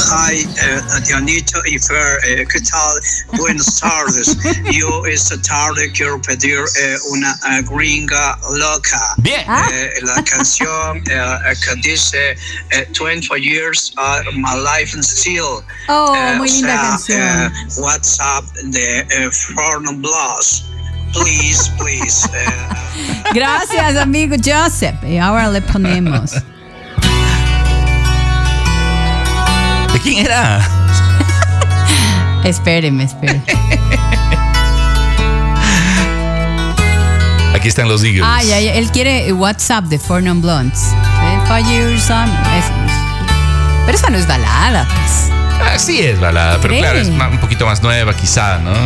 Hi, Dianita y Fer, ¿qué tal? Buenas tardes. Yo esta tarde quiero pedir una gringa loca. Bien. La canción que dice 20 years my life and still. Muy linda canción. WhatsApp de Forno Blues. Please. Gracias, amigo Joseph. Y ahora le ponemos. ¿De quién era? Espéreme. Aquí están los Eagles. Ya. Él quiere WhatsApp de Four Non Blondes. Pero esa no es balada, pues. Sí es balada, pero ¿Cree? claro, es un poquito más nueva quizá, ¿no?